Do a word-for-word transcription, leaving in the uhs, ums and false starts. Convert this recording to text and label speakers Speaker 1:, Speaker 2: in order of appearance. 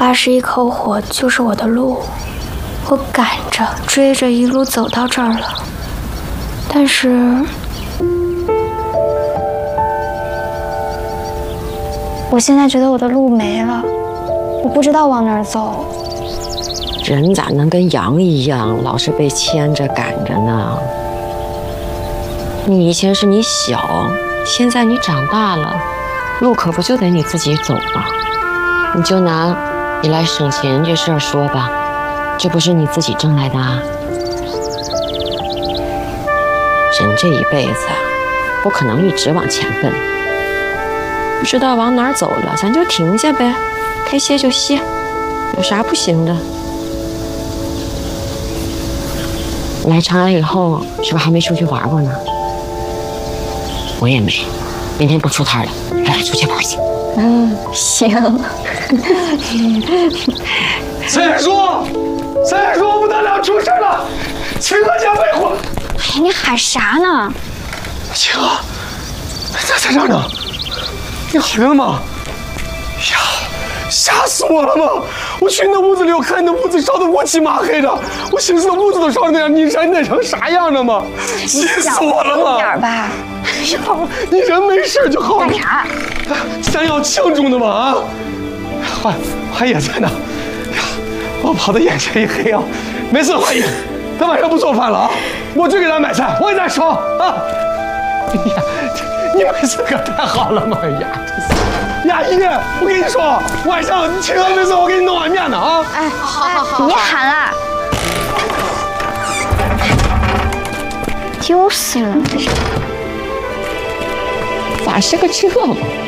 Speaker 1: 爸是一口火，就是我的路，我赶着追着一路走到这儿了。但是，我现在觉得我的路没了，我不知道往哪儿走。
Speaker 2: 人咋能跟羊一样，老是被牵着赶着呢？你以前是你小，现在你长大了，路可不就得你自己走吗？你就拿你来省钱这事儿说吧，这不是你自己挣来的啊。人这一辈子啊，不可能一直往前奔，不知道往哪儿走了，咱就停下呗，该歇就歇，有啥不行的？来长安以后，是不是还没出去玩过呢？我也没，明天不出摊了，咱俩出去玩去。
Speaker 1: 嗯，行。
Speaker 3: 三爷叔，三爷叔，不得了，出事了！秦河家被毁。
Speaker 1: 哎，你喊啥呢？
Speaker 3: 秦河，在在这儿呢。你好人了吗？呀，吓死我了嘛！我去那屋子里，我看那屋子烧得乌漆麻黑的，我寻思那屋子都烧成那样，你人得成啥样了嘛？气死我了嘛！
Speaker 1: 点吧。
Speaker 3: 哎呀，你人没事就好。
Speaker 1: 干啥？
Speaker 3: 咱要庆祝呢嘛啊！花花爷在呢。哎呀，我跑得眼前一黑啊！没事，花爷，他晚上不做饭了啊，我去给他买菜，我也在烧啊。哎呀，你没事可太好了嘛！哎呀，呀姨，我跟你说，晚上秦河没事，我给你弄碗面呢啊！
Speaker 1: 哎，好好好，别喊了，丢死了，这是。
Speaker 2: 咋是个这嘛？